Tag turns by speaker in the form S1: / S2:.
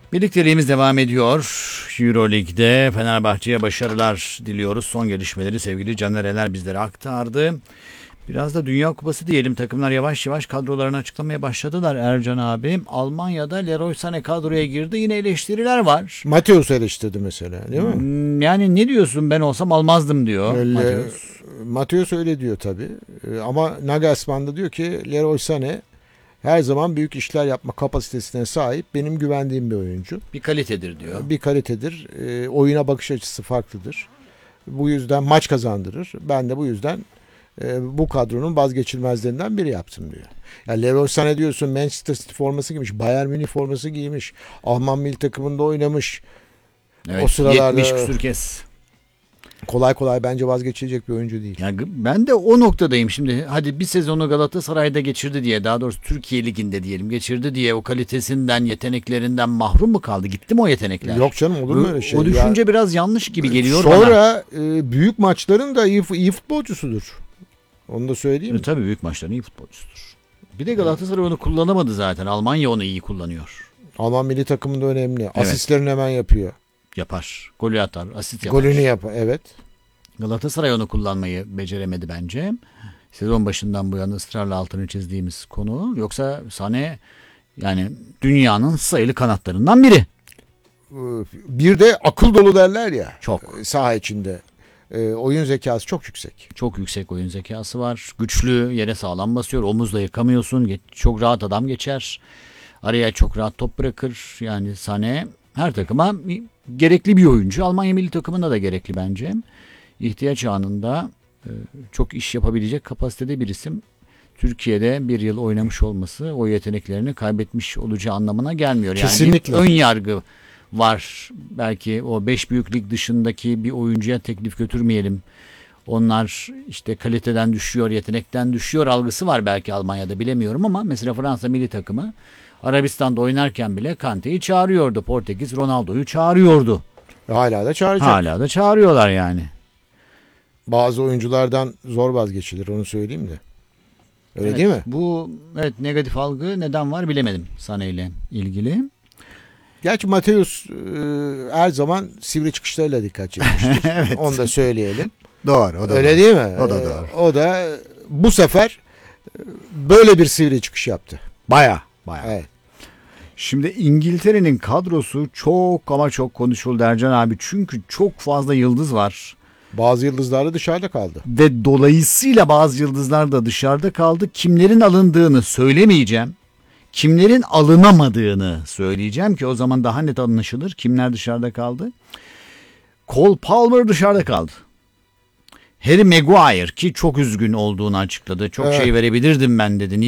S1: Birlikteliğimiz devam ediyor. Euroleague'de Fenerbahçe'ye başarılar diliyoruz. Son gelişmeleri sevgili Caner Eler bizlere aktardı. Biraz da Dünya Kupası diyelim. Takımlar yavaş yavaş kadrolarını açıklamaya başladılar Ercan abi. Almanya'da Leroy Sané kadroya girdi. Yine eleştiriler var.
S2: Mateus eleştirdi mesela, değil mi?
S1: Yani ne diyorsun, ben olsam almazdım diyor Mateus.
S2: Mateus öyle diyor tabii. Ama Nagelsmann da diyor ki Leroy Sané her zaman büyük işler yapma kapasitesine sahip, benim güvendiğim bir oyuncu.
S1: Bir kalitedir diyor.
S2: Bir kalitedir. Oyuna bakış açısı farklıdır. Bu yüzden maç kazandırır. Ben de bu yüzden bu kadronun vazgeçilmezlerinden biri yaptım diyor. Yani Leroy Sané diyorsun, Manchester City forması giymiş, Bayern Münih forması giymiş, Alman milli takımında oynamış.
S1: Evet,
S2: o sıralarda
S1: 70 küsur kez.
S2: Kolay kolay bence vazgeçilecek bir oyuncu değil.
S1: Ya ben de o noktadayım şimdi. Hadi bir sezonu Galatasaray'da geçirdi diye, daha doğrusu Türkiye Ligi'nde diyelim geçirdi diye o kalitesinden, yeteneklerinden mahrum mu kaldı? Gitti mi o yetenekler?
S2: Yok canım, olur mu öyle şey?
S1: O düşünce biraz yanlış gibi geliyor bana.
S2: Sonra büyük maçların da iyi futbolcusudur. Onu da söyleyeyim mi?
S1: Tabii büyük maçların iyi futbolcusudur. Bir de Galatasaray onu kullanamadı zaten. Almanya onu iyi kullanıyor.
S2: Alman milli takımında önemli. Asistlerini hemen yapıyor.
S1: Yapar. Golü atar. Asist yapar.
S2: Golünü yapar. Evet.
S1: Galatasaray onu kullanmayı beceremedi bence. Sezon başından bu yana ısrarla altını çizdiğimiz konu. Yoksa Sané yani dünyanın sayılı kanatlarından biri.
S2: Bir de akıl dolu derler ya.
S1: Çok.
S2: Saha içinde. Oyun zekası çok yüksek.
S1: Çok yüksek oyun zekası var. Güçlü, yere sağlam basıyor. Omuzla yıkamıyorsun. Çok rahat adam geçer. Araya çok rahat top bırakır. Yani Sané her takıma gerekli bir oyuncu. Almanya milli takımında da gerekli bence. İhtiyaç anında çok iş yapabilecek kapasitede bir isim. Türkiye'de bir yıl oynamış olması o yeteneklerini kaybetmiş olacağı anlamına gelmiyor. Yani
S2: kesinlikle.
S1: ön yargı var. Belki o 5 büyük lig dışındaki bir oyuncuya teklif götürmeyelim. Onlar işte kaliteden düşüyor, yetenekten düşüyor algısı var belki Almanya'da, bilemiyorum ama mesela Fransa milli takımı Arabistan'da oynarken bile Kante'yi çağırıyordu. Portekiz Ronaldo'yu çağırıyordu.
S2: Hala da çağıracak.
S1: Hala da çağırıyorlar yani.
S2: Bazı oyunculardan zor vazgeçilir, onu söyleyeyim de. Öyle
S1: Evet,
S2: değil mi?
S1: Bu negatif algı neden var bilemedim Sané ile ilgili.
S2: Gerçi Mateus her zaman sivri çıkışlarıyla dikkat çekmiştir.
S1: Evet.
S2: Onu da söyleyelim.
S1: Doğru. O da
S2: Öyle
S1: doğru.
S2: değil mi?
S1: O da doğru.
S2: O da bu sefer böyle bir sivri çıkış yaptı.
S1: Baya.
S2: Evet.
S1: Şimdi İngiltere'nin kadrosu çok ama çok konuşuldu Ercan abi. Çünkü çok fazla yıldız var.
S2: Bazı yıldızlar da dışarıda kaldı.
S1: Ve dolayısıyla bazı yıldızlar da dışarıda kaldı. Kimlerin alındığını söylemeyeceğim. Kimlerin alınamadığını söyleyeceğim ki o zaman daha net anlaşılır. Kimler dışarıda kaldı? Cole Palmer dışarıda kaldı. Harry Maguire ki çok üzgün olduğunu açıkladı. Çok şey verebilirdim ben dedi.